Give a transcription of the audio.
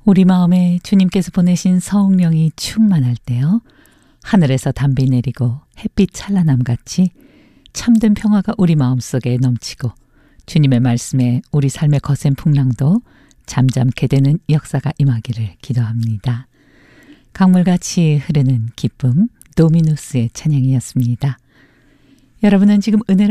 우리 마음에 주님께서 보내신 성령이 충만할 때요. 하늘에서 담비 내리고 햇빛 찬란함같이 참된 평화가 우리 마음속에 넘치고 주님의 말씀에 우리 삶의 거센 풍랑도 잠잠케 되는 역사가 임하기를 기도합니다. 강물같이 흐르는 기쁨, 도미누스의 찬양이었습니다. 여러분은 지금 은혜로